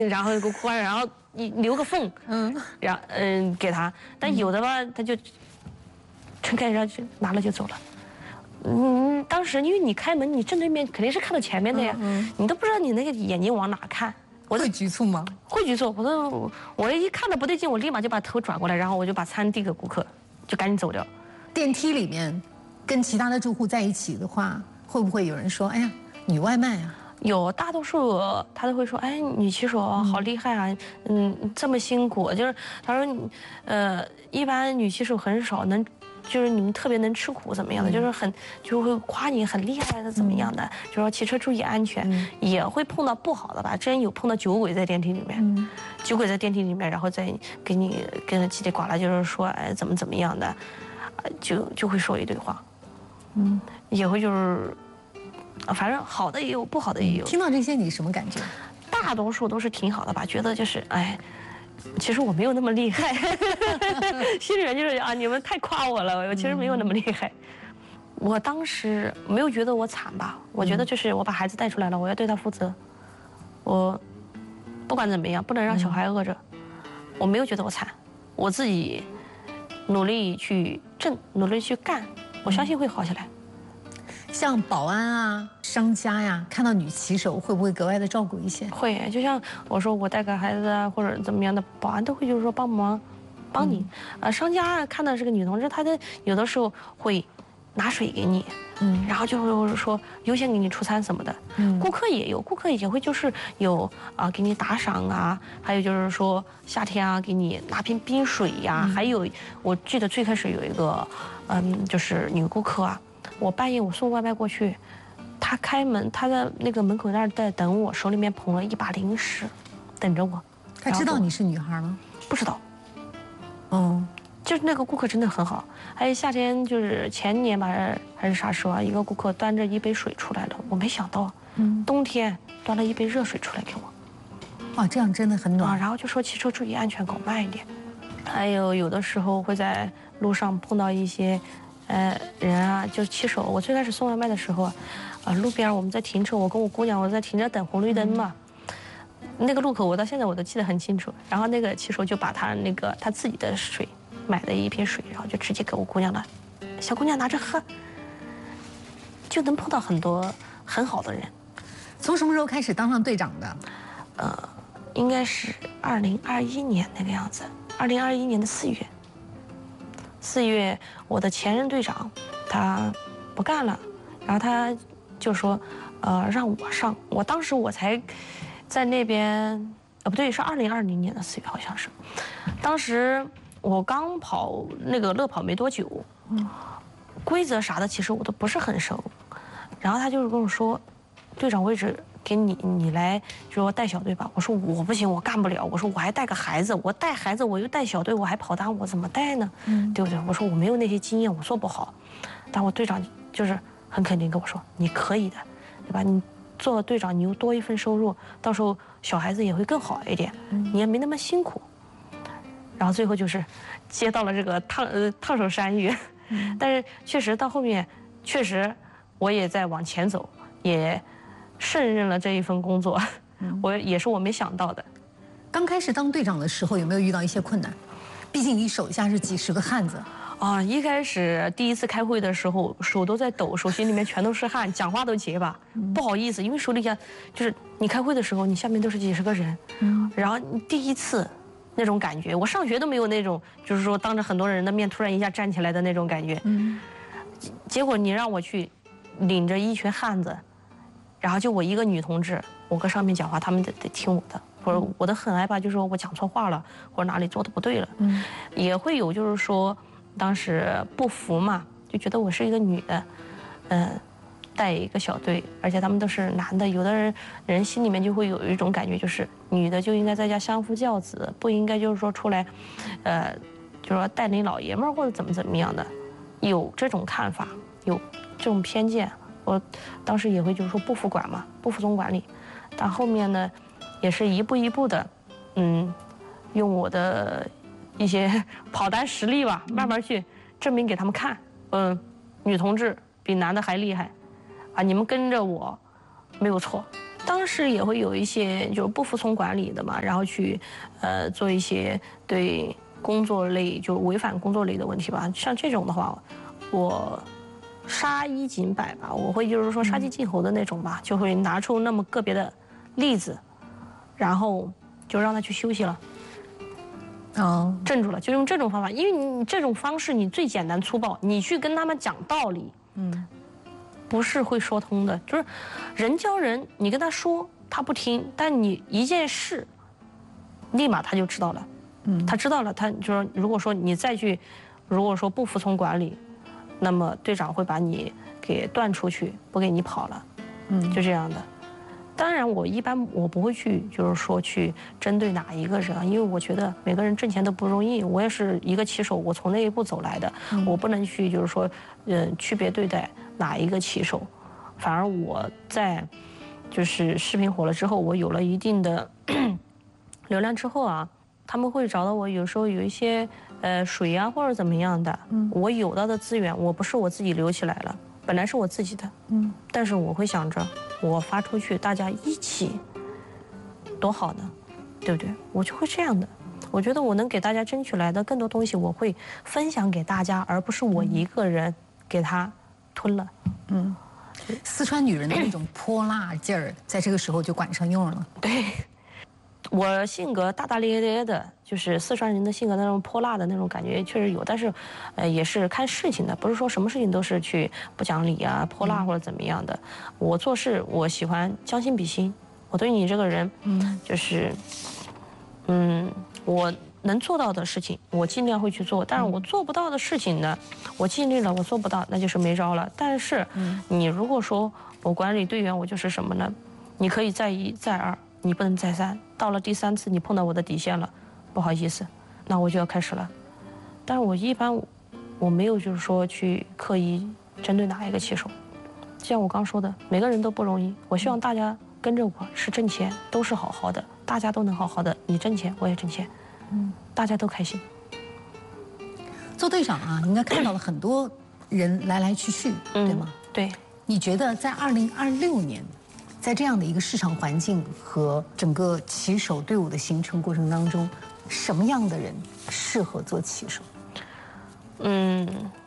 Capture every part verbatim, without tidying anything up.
然后有个宽，然后你留个缝，嗯，然后嗯给他，但有的吧他就撑开然后就拿了就走了。嗯，当时因为你开门，你正对面肯定是看到前面的呀，嗯嗯、你都不知道你那个眼睛往哪看。 我会局促吗？ 会局促，我都我一看到不对劲，我立马就把头转过来，然后我就把餐递给顾客，就赶紧走掉。 电梯里面跟其他的住户在一起的话，会不会有人说：“哎呀，女外卖啊？” 有，大多数他都会说：“哎，女骑手好厉害啊，嗯，这么辛苦。”就是他说，呃，一般女骑手很少能。就是你们特别能吃苦怎么样的，嗯、就是很就会夸你很厉害的怎么样的，嗯、就说骑车注意安全，嗯、也会碰到不好的吧。之前有碰到酒鬼在电梯里面，嗯、酒鬼在电梯里面，然后再给你跟他叽里呱啦，就是说哎怎么怎么样的，就就会说一堆话，嗯，也会就是，反正好的也有，不好的也有。 听到这些你什么感觉？ 大多数都是挺好的吧，觉得就是哎。其实我没有那么厉害，心里面就是啊，你们太夸我了，我其实没有那么厉害。我当时没有觉得我惨吧，我觉得就是我把孩子带出来了，我要对他负责。我不管怎么样，不能让小孩饿着。我没有觉得我惨，我自己努力去挣，努力去干，我相信会好起来。 像保安啊、商家呀，看到女骑手会不会格外的照顾一些？ 会，就像我说我带个孩子啊，或者怎么样的，保安都会就是说帮忙，帮你。嗯、呃，商家看到是个女同志，她的有的时候会拿水给你，嗯，然后就是说优先给你出餐什么的。嗯，顾客也有，顾客也会就是有啊、呃、给你打赏啊，还有就是说夏天啊给你拿瓶冰水呀、啊，嗯、还有我记得最开始有一个嗯就是女顾客啊。我半夜我送外卖过去，他开门，他在那个门口那儿在等我，手里面捧了一把零食，等着我。 他知道你是女孩吗？ 不知道。嗯，就是那个顾客真的很好。还有夏天就是前年吧，还是啥时候啊？一个顾客端着一杯水出来了，我没想到，嗯，冬天端了一杯热水出来给我。 哇，这样真的很暖。 啊，然后就说骑车注意安全，搞慢一点。还有有的时候会在路上碰到一些。呃，人啊，就是骑手。我最开始送外卖的时候啊，啊，路边我们在停车，我跟我姑娘我在停着等红绿灯嘛。嗯、那个路口我到现在我都记得很清楚。然后那个骑手就把他那个他自己的水买的一瓶水，然后就直接给我姑娘了，小姑娘拿着喝，就能碰到很多很好的人。 从什么时候开始当上队长的？ 呃，应该是二零二一年那个样子，二零二一年的四月。四月，我的前任队长他不干了，然后他就说，呃，让我上。我当时我才在那边，呃，不对，是二零二零年的四月，好像是。当时我刚跑那个乐跑没多久，嗯，规则啥的其实我都不是很熟。然后他就是跟我说，队长位置给你，你来就说带小队吧。我说我不行，我干不了。我说我还带个孩子，我带孩子我又带小队，我还跑单，我怎么带呢？嗯，对不对？我说我没有那些经验，我做不好。但我队长就是很肯定跟我说，你可以的，对吧？你做了队长，你又多一份收入，到时候小孩子也会更好一点，你也没那么辛苦。然后最后就是接到了这个烫呃烫手山芋，嗯、但是确实到后面，确实我也在往前走，也。胜任了这一份工作，我也是我没想到的。 刚开始当队长的时候，有没有遇到一些困难？毕竟你手下是几十个汉子。 啊，一开始第一次开会的时候，手都在抖，手心里面全都是汗，讲话都结巴，嗯、不好意思，因为手里下就是你开会的时候，你下面都是几十个人，嗯、然后你第一次那种感觉，我上学都没有那种，就是说当着很多人的面突然一下站起来的那种感觉。嗯、结果你让我去领着一群汉子。然后就我一个女同志，我搁上面讲话，他们得得听我的，或者我的很害怕，就是说我讲错话了，或者哪里做的不对了，嗯，也会有就是说，当时不服嘛，就觉得我是一个女的，嗯、呃，带一个小队，而且他们都是男的，有的人人心里面就会有一种感觉，就是女的就应该在家相夫教子，不应该就是说出来，呃，就说带领老爷们儿或者怎么怎么样的，有这种看法，有这种偏见。我当时也会就是说不服管嘛，不服从管理，但后面呢，也是一步一步的，嗯，用我的一些跑单实力吧，慢慢去证明给他们看，嗯，女同志比男的还厉害，啊，你们跟着我，没有错， 当时也会有一些就是不服从管理的嘛，然后去，呃，做一些对工作类就违反工作类的问题吧。像这种的话，我杀一儆百吧，我会就是说杀鸡儆猴的那种吧，就会拿出那么个别的例子，然后就让他去休息了。哦，镇住了，就用这种方法，因为你这种方式你最简单粗暴，你去跟他们讲道理，嗯，不是会说通的。就是人教人，你跟他说他不听，但你一件事，立马他就知道了，嗯，他知道了，他就说如果说你再去，如果说不服从管理，那么队长会把你给断出去，不给你跑了，嗯，就这样的。当然，我一般我不会去，就是说去针对哪一个人，因为我觉得每个人挣钱都不容易。我也是一个骑手，我从那一步走来的，我不能去就是说，呃，区别对待哪一个骑手。反而我在，就是视频火了之后，我有了一定的流量之后啊，他们会找到我，有时候有一些呃水啊或者怎么样的，我有到的资源，我不是我自己留起来了。本来是我自己的，嗯，但是我会想着，我发出去，大家一起，多好呢，对不对？我就会这样的。我觉得我能给大家争取来的更多东西，我会分享给大家，而不是我一个人给他吞了。嗯， 四川女人的那种泼辣劲儿，在这个时候就管上用了。 对。我性格大大咧咧的，就是四川人的性格那种泼辣的那种感觉确实有，但是，呃，也是看事情的，不是说什么事情都是去不讲理啊、泼辣或者怎么样的。我做事我喜欢将心比心，我对你这个人，嗯，就是，嗯，我能做到的事情我尽量会去做，但是我做不到的事情呢，我尽力了，我做不到那就是没招了。但是，你如果说我管理队员，我就是什么呢？你可以再一再二。你不能再三，到了第三次你碰到我的底线了，不好意思，那我就要开始了。但是我一般我没有就是说去刻意针对哪一个骑手，就像我刚说的，每个人都不容易。我希望大家跟着我是挣钱，都是好好的，大家都能好好的，你挣钱我也挣钱，嗯，大家都开心。 做队长啊，应该看到了很多人来来去去，对吗？ 对。 你觉得在二零二六年？在这样的一个市场环境和整个骑手队伍的形成过程当中，什么样的人适合做骑手？ 嗯，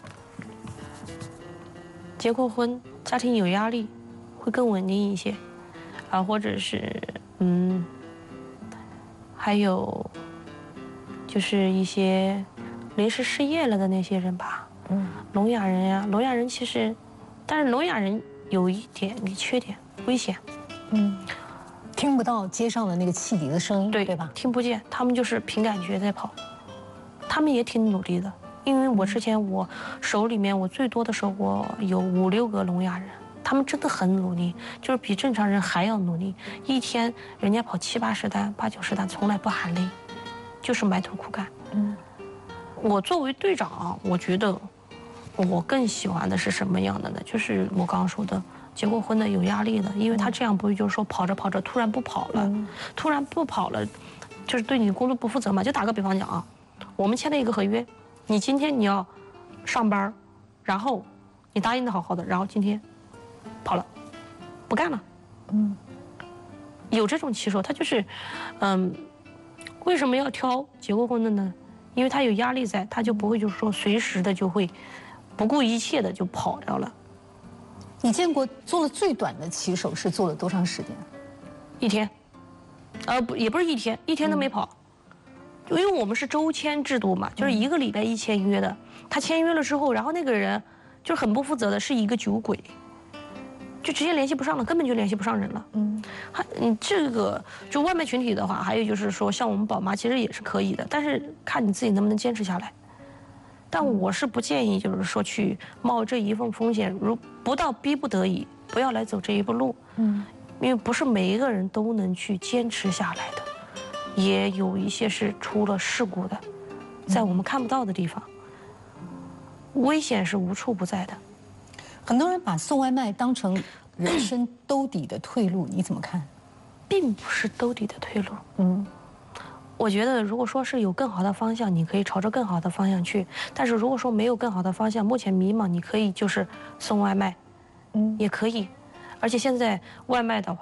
结过婚，家庭有压力，会更稳定一些，啊，或者是嗯，还有就是一些临时失业了的那些人吧。嗯，聋哑人呀，聋哑人其实，但是聋哑人有一点缺点。危险， 嗯，听不到街上的那个汽笛的声音， 对对吧？ 听不见，他们就是凭感觉在跑，他们也挺努力的。因为我之前我手里面我最多的时候我有五六个聋哑人，他们真的很努力，就是比正常人还要努力。一天人家跑七八十单、八九十单，从来不喊累，就是埋头苦干。嗯，我作为队长，我觉得我更喜欢的是什么样的呢？就是我刚刚说的。结过婚的有压力的，因为他这样不会就是说跑着跑着突然不跑了，嗯、突然不跑了，就是对你工作不负责嘛。就打个比方讲啊，我们签了一个合约，你今天你要上班，然后你答应的好好的，然后今天跑了，不干了，嗯，有这种骑手，他就是，嗯，为什么要挑结过婚的呢？因为他有压力在，他就不会就是说随时的就会不顾一切的就跑掉了。 你见过做了最短的骑手是做了多长时间？ 一天，呃不也不是一天，一天都没跑，因为我们是周签制度嘛，就是一个礼拜一签约的。他签约了之后，然后那个人就很不负责的，是一个酒鬼，就直接联系不上了，根本就联系不上人了。嗯，还你这个就外卖群体的话，还有就是说像我们宝妈其实也是可以的，但是看你自己能不能坚持下来。但我是不建议，就是说去冒这一份风险，如不到逼不得已，不要来走这一步路。嗯，因为不是每一个人都能去坚持下来的，也有一些是出了事故的，在我们看不到的地方，危险是无处不在的。 很多人把送外卖当成人生兜底的退路，你怎么看？ 并不是兜底的退路。嗯。我觉得，如果说是有更好的方向，你可以朝着更好的方向去。但是如果说没有更好的方向，目前迷茫，你可以就是送外卖，嗯，也可以。而且现在外卖的话，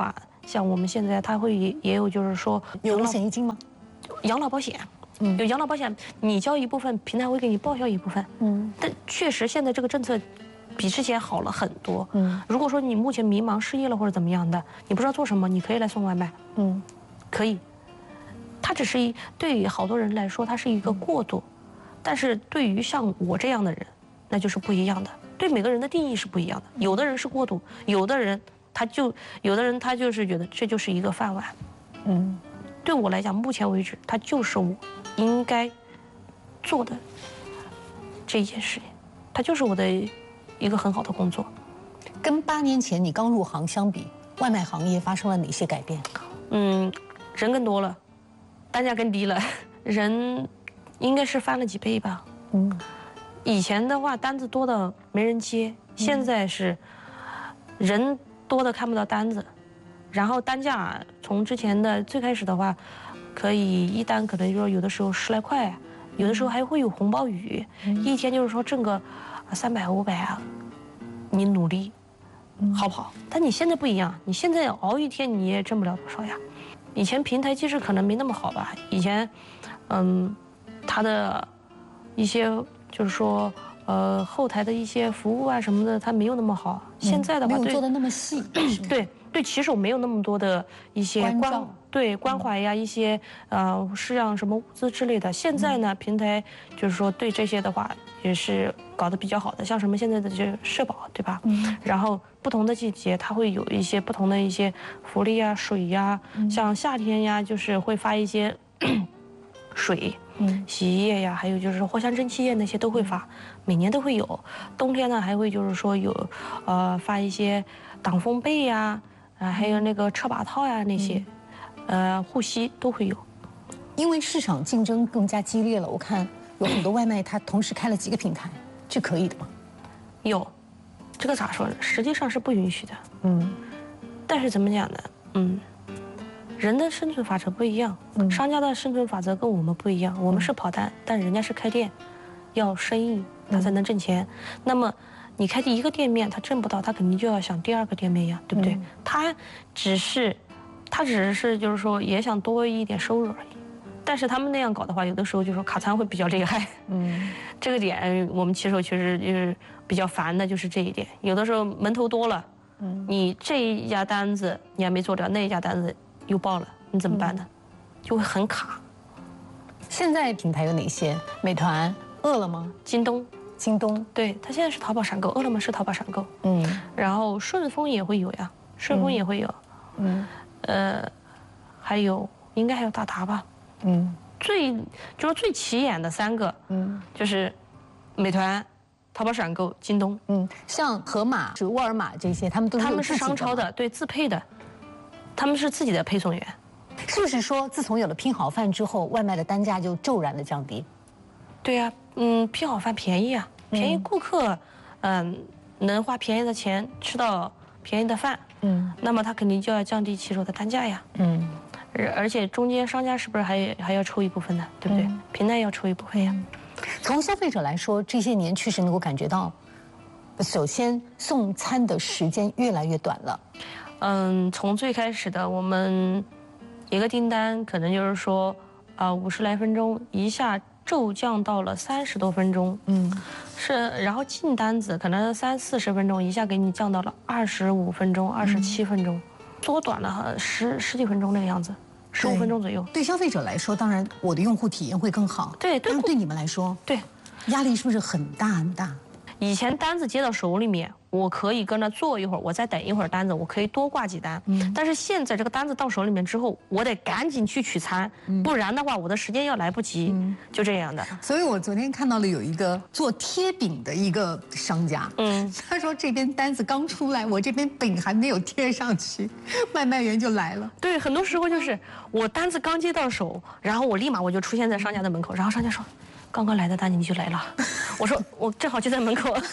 像我们现在他会也也有就是说有五险一金吗？ 养老保险。嗯，有养老保险，你交一部分，平台会给你报销一部分。嗯，但确实现在这个政策比之前好了很多。嗯，如果说你目前迷茫、失业了或者怎么样的，你不知道做什么，你可以来送外卖。嗯，可以。它只是一对于好多人来说，它是一个过渡，但是对于像我这样的人，那就是不一样的。对每个人的定义是不一样的，有的人是过渡，有的人他就有的人他就是觉得这就是一个饭碗。嗯，对我来讲，目前为止，它就是我应该做的这一件事情，它就是我的一个很好的工作。 跟八年前你刚入行相比，外卖行业发生了哪些改变？ 嗯，人更多了，单价更低了，人应该是翻了几倍吧。嗯，以前的话单子多的没人接，现在是人多的看不到单子，然后单价从之前的最开始的话。可以一单可能就是有的时候十来块，有的时候还会有红包雨，嗯、一天就是说挣个三百五百啊，你努力，好不好？但你现在不一样，你现在熬一天你也挣不了多少呀。以前平台机制可能没那么好吧，以前，嗯，它的一些就是说呃后台的一些服务啊什么的，它没有那么好。现在的话， 没有做的那么细， 对对，骑手没有那么多的一些关。对关怀呀，一些呃式样什么物资之类的。现在呢，平台就是说对这些的话也是搞得比较好的，像什么现在的这社保，对吧？嗯。然后不同的季节，它会有一些不同的一些福利呀、水呀，像夏天呀，就是会发一些水、洗衣液呀，还有就是藿香正气液那些都会发，每年都会有。冬天呢，还会就是说有呃发一些挡风被呀，啊还有那个车把套呀那些。呃，护膝都会有， 因为市场竞争更加激烈了。我看有很多外卖，它同时开了几个平台，这可以的吗？ 有，这个咋说呢？实际上是不允许的。嗯，但是怎么讲呢？嗯，人的生存法则不一样，嗯、商家的生存法则跟我们不一样。我们是跑单，但人家是开店，要生意他才能挣钱。嗯、那么你开第一个店面，他挣不到，他肯定就要想第二个店面呀，对不对？嗯、他只是。他只是就是说也想多一点收入而已，但是他们那样搞的话，有的时候就说卡餐会比较厉害。嗯，这个点我们骑手确实就是比较烦的，就是这一点。有的时候门头多了，嗯，你这一家单子你还没做掉，那一家单子又爆了，你怎么办呢？就会很卡。 现在平台有哪些？美团、饿了么、 京东、 京东， 对，它现在是淘宝闪购，饿了么是淘宝闪购。嗯，然后顺丰也会有呀，顺丰也会有。嗯。呃，还有应该还有达达吧，嗯，最就是最起眼的三个，嗯，就是美团、淘宝闪购、京东， 嗯，像盒马、是沃尔玛这些，他们都是他们是商超的，对，自配的，他们是自己的配送员。 是不是说自从有了拼好饭之后，外卖的单价就骤然的降低？ 对呀、啊，嗯，拼好饭便宜啊，便宜顾客，嗯、呃，能花便宜的钱吃到便宜的饭。嗯，那么他肯定就要降低骑手的单价呀。嗯，而而且中间商家是不是还还要抽一部分呢？对不对？嗯、平台要抽一部分呀。 从消费者来说，这些年确实能够感觉到，首先送餐的时间越来越短了。 嗯，从最开始的我们一个订单可能就是说啊五十来分钟，一下骤降到了三十多分钟。嗯。是，然后进单子可能三四十分钟，一下给你降到了二十五分钟、二十七分钟，缩短了十十几分钟那个样子，十五分钟左右。 对消费者来说，当然我的用户体验会更好。 对， 但是对你们来说， 对， 压力是不是很大很大？ 以前单子接到手里面，我可以跟那坐一会儿，我再等一会儿单子，我可以多挂几单。嗯。但是现在这个单子到手里面之后，我得赶紧去取餐，嗯、不然的话我的时间要来不及。嗯。就这样的。 所以我昨天看到了有一个做贴饼的一个商家，嗯，他说这边单子刚出来，我这边饼还没有贴上去，外卖员就来了。 对，很多时候就是我单子刚接到手，然后我立马我就出现在商家的门口，然后商家说。刚刚来的单你就来了，我说我正好就在门口。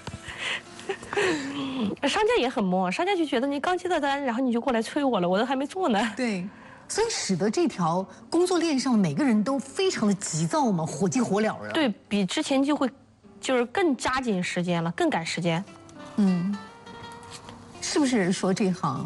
商家也很磨，商家就觉得你刚接到单，然后你就过来催我了，我都还没做呢。 对，所以使得这条工作链上每个人都非常的急躁嘛，火急火燎的。 对比之前就会，就是更加紧时间了，更赶时间。 嗯，是不是说这行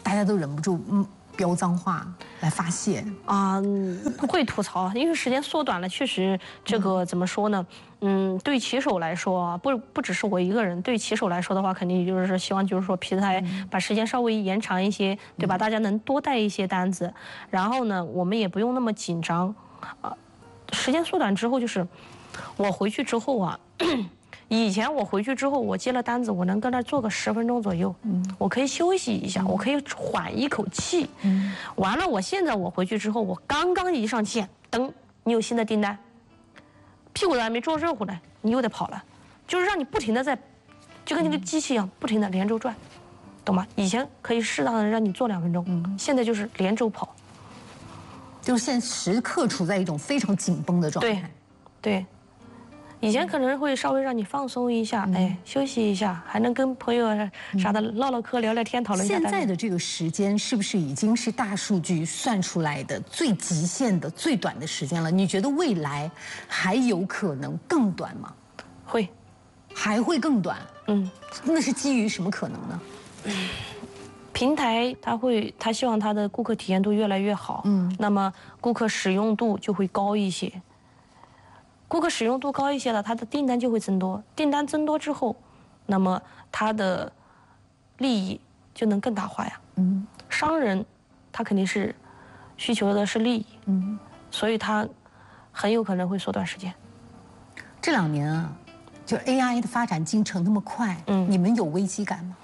大家都忍不住嗯飙脏话来发泄啊、嗯，会吐槽，因为时间缩短了，确实这个怎么说呢？嗯，对骑手来说，不不只是我一个人，对骑手来说的话，肯定就是希望就是说平台把时间稍微延长一些，对吧？大家能多带一些单子，然后呢，我们也不用那么紧张，啊，时间缩短之后，就是我回去之后啊。以前我回去之后，我接了单子，我能跟那儿坐个十分钟左右，嗯，我可以休息一下，我可以缓一口气，嗯，完了，我现在我回去之后，我刚刚一上线，噔，你有新的订单，屁股都还没坐热乎呢，你又得跑了，就是让你不停的在，就跟那个机器一样，不停的连轴转，懂吗？以前可以适当的让你坐两分钟，嗯，现在就是连轴跑， 就是现在时刻处在一种非常紧绷的状态， 对，对。以前可能会稍微让你放松一下，哎，休息一下，还能跟朋友啥的唠唠嗑、聊聊天、讨论一下。 现在的这个时间是不是已经是大数据算出来的最极限的、最短的时间了？你觉得未来还有可能更短吗？ 会， 还会更短？嗯，那是基于什么可能呢？ 平台它会，它希望它的顾客体验度越来越好，嗯，那么顾客使用度就会高一些。顾客使用度高一些了，他的订单就会增多。订单增多之后，那么他的利益就能更大化呀。嗯，商人他肯定是需求的是利益，嗯，所以他很有可能会缩短时间。 这两年啊，就 A I 的发展进程那么快，嗯，你们有危机感吗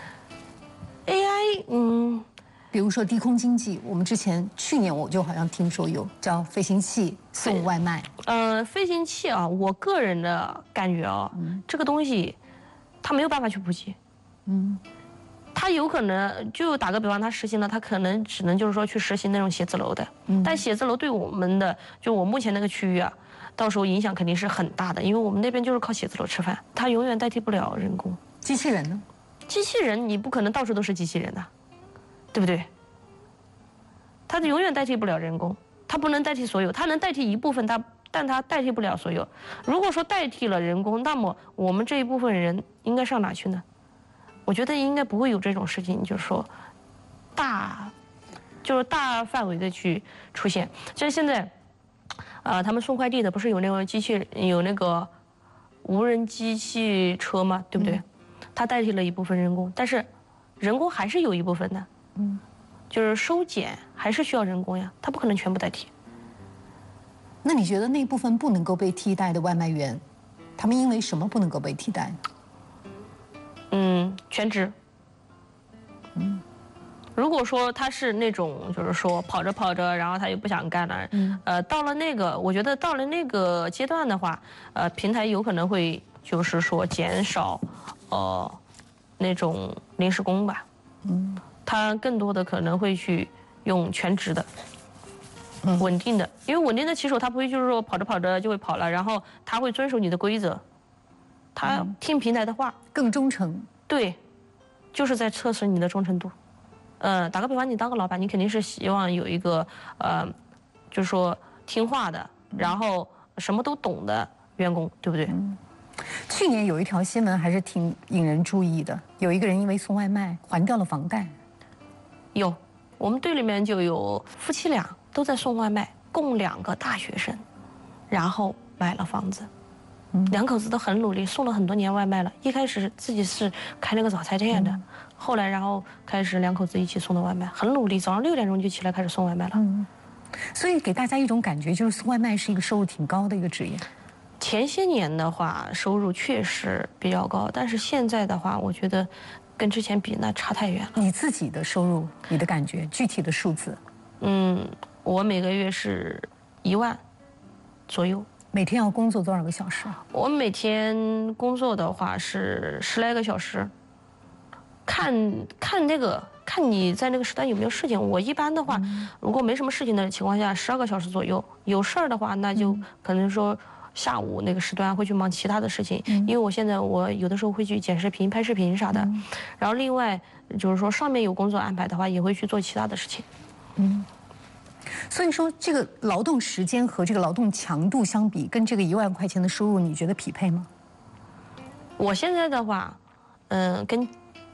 ？A I， 嗯。 比如说低空经济，我们之前去年我就好像听说有叫飞行器送外卖。 呃，飞行器啊，我个人的感觉啊，嗯、这个东西它没有办法去普及。嗯，它有可能就打个比方，它实行了，它可能只能就是说去实行那种写字楼的。嗯，但写字楼对我们的就我目前那个区域啊，到时候影响肯定是很大的，因为我们那边就是靠写字楼吃饭，它永远代替不了人工。 机器人呢？ 机器人你不可能到处都是机器人的。对不对？它永远代替不了人工，它不能代替所有，它能代替一部分，它但它代替不了所有。如果说代替了人工，那么我们这一部分人应该上哪去呢？我觉得应该不会有这种事情，就是说大，就是大范围的去出现。像现在，啊、呃，他们送快递的不是有那个机器，有那个无人机器车吗？对不对？它代替了一部分人工，但是人工还是有一部分的。嗯，就是收检还是需要人工呀，它不可能全部代替。 那你觉得那部分不能够被替代的外卖员，他们因为什么不能够被替代？ 嗯，全职。嗯，如果说他是那种就是说跑着跑着，然后他又不想干了，嗯，呃，到了那个，我觉得到了那个阶段的话，呃，平台有可能会就是说减少，呃，那种临时工吧。嗯。他更多的可能会去用全职的、稳定的，因为稳定的骑手他不会就是说跑着跑着就会跑了，然后他会遵守你的规则，他听平台的话， 更忠诚。 对，就是在测试你的忠诚度。呃，打个比方，你当个老板，你肯定是希望有一个呃，就是说听话的，然后什么都懂的员工，对不对？嗯。 去年有一条新闻还是挺引人注意的，有一个人因为送外卖还掉了房贷。 有，我们队里面就有夫妻俩都在送外卖，共两个大学生，然后买了房子，嗯，两口子都很努力，送了很多年外卖了。一开始自己是开那个早餐店的，嗯、后来然后开始两口子一起送的外卖，很努力，早上六点钟就起来开始送外卖了。嗯， 所以给大家一种感觉，就是送外卖是一个收入挺高的一个职业。 前些年的话，收入确实比较高，但是现在的话，我觉得。跟之前比那差太远了。 你自己的收入，你的感觉，具体的数字？ 嗯，我每个月是一万左右。 每天要工作多少个小时？ 我每天工作的话是十来个小时，看看那个看你在那个时段有没有事情。我一般的话，嗯、如果没什么事情的情况下，十二个小时左右；有事儿的话，那就可能说。下午那个时段会去忙其他的事情，嗯、因为我现在我有的时候会去剪视频、拍视频啥的，嗯、然后另外就是说上面有工作安排的话，也会去做其他的事情。嗯， 所以说这个劳动时间和这个劳动强度相比，跟这个一万块钱的收入，你觉得匹配吗？ 我现在的话，嗯、呃，跟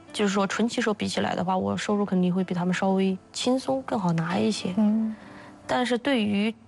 就是说纯骑手比起来的话，我收入肯定会比他们稍微轻松更好拿一些。嗯，但是对于